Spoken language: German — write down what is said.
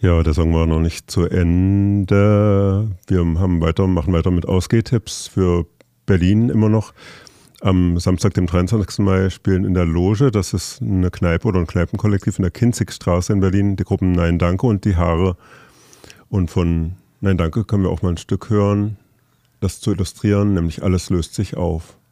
Ja, der Song war noch nicht zu Ende. Wir machen weiter mit Ausgehtipps für Berlin immer noch. Am Samstag, dem 23. Mai, spielen in der Loge, das ist eine Kneipe oder ein Kneipenkollektiv in der Kinzigstraße in Berlin, die Gruppen Nein Danke und Die Haare. Und von Nein Danke können wir auch mal ein Stück hören, das zu illustrieren, nämlich Alles löst sich auf.